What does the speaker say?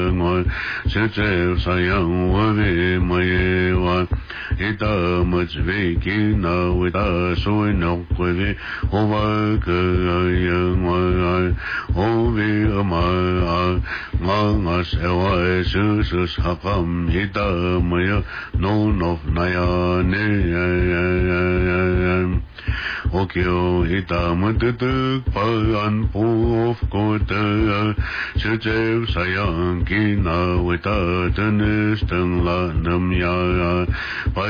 ngồi sẽ chế sayang wa ve mai wa ita mach ve ki na we ta so no kwe ve o va ke yang wa o ve ma nga se wa su sa kam ita ma no no na ya ne o kyo ita ma te pa an po ko te se che sayang ki na we ta ten stang la nam ya